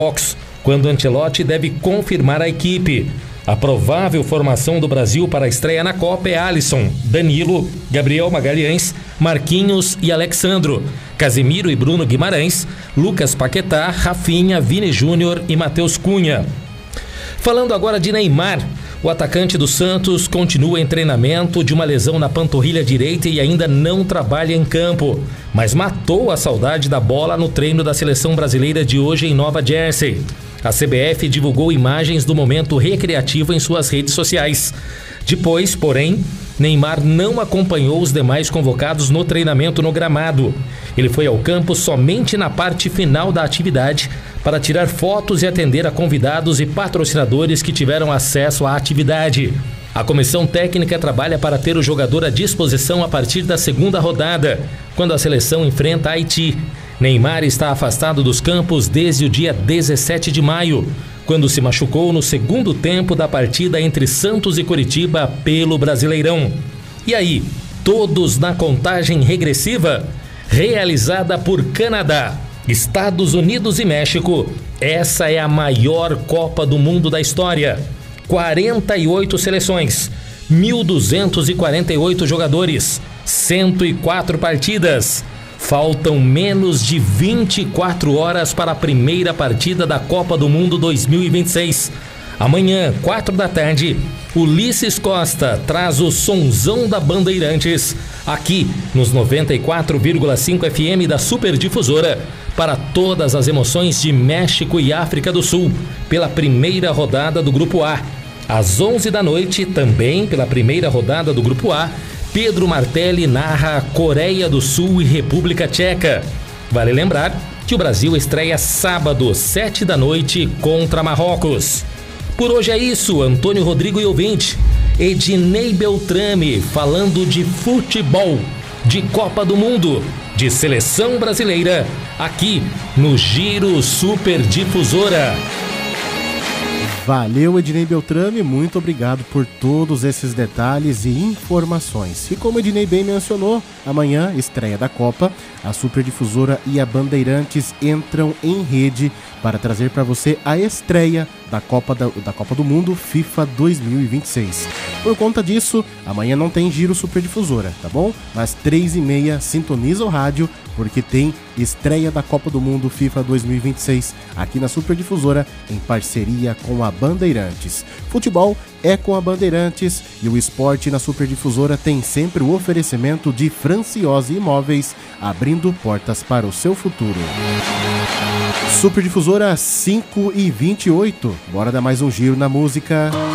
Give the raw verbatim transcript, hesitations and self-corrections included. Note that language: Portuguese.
Marrocos, quando Ancelotti deve confirmar a equipe. A provável formação do Brasil para a estreia na Copa é Alisson, Danilo, Gabriel Magalhães, Marquinhos e Alexandro, Casemiro e Bruno Guimarães, Lucas Paquetá, Rafinha, Vini Júnior e Matheus Cunha. Falando agora de Neymar, o atacante do Santos continua em treinamento de uma lesão na panturrilha direita e ainda não trabalha em campo, mas matou a saudade da bola no treino da seleção brasileira de hoje em Nova Jersey. A C B F divulgou imagens do momento recreativo em suas redes sociais. Depois, porém, Neymar não acompanhou os demais convocados no treinamento no gramado. Ele foi ao campo somente na parte final da atividade para tirar fotos e atender a convidados e patrocinadores que tiveram acesso à atividade. A comissão técnica trabalha para ter o jogador à disposição a partir da segunda rodada, quando a seleção enfrenta a Haiti. Neymar está afastado dos campos desde o dia dezessete de maio, quando se machucou no segundo tempo da partida entre Santos e Curitiba pelo Brasileirão. E aí, todos na contagem regressiva? Realizada por Canadá, Estados Unidos e México, essa é a maior Copa do Mundo da história. quarenta e oito seleções, mil duzentos e quarenta e oito jogadores, cento e quatro partidas. Faltam menos de vinte e quatro horas para a primeira partida da Copa do Mundo dois mil e vinte e seis. Amanhã, quatro da tarde, Ulisses Costa traz o sonzão da Bandeirantes aqui nos noventa e quatro vírgula cinco F M da Superdifusora para todas as emoções de México e África do Sul pela primeira rodada do Grupo A. Às onze da noite, também pela primeira rodada do Grupo A, Pedro Martelli narra Coreia do Sul e República Tcheca. Vale lembrar que o Brasil estreia sábado, sete da noite, contra Marrocos. Por hoje é isso, Antônio Rodrigo e ouvinte. Ednei Beltrame falando de futebol, de Copa do Mundo, de seleção brasileira, aqui no Giro Superdifusora. Valeu, Ednei Beltrame, muito obrigado por todos esses detalhes e informações. E como o Ednei bem mencionou, amanhã, estreia da Copa, a Superdifusora e a Bandeirantes entram em rede para trazer para você a estreia da Copa, da, da Copa do Mundo FIFA dois mil e vinte e seis. Por conta disso, amanhã não tem Giro Superdifusora, tá bom? Mas três e meia, sintoniza o rádio, porque tem estreia da Copa do Mundo FIFA dois mil e vinte e seis aqui na Superdifusora, em parceria com a Bandeirantes. Futebol é com a Bandeirantes e o esporte na Superdifusora tem sempre o oferecimento de Franciose Imóveis, abrindo portas para o seu futuro. Superdifusora cinco e vinte e oito, bora dar mais um giro na música.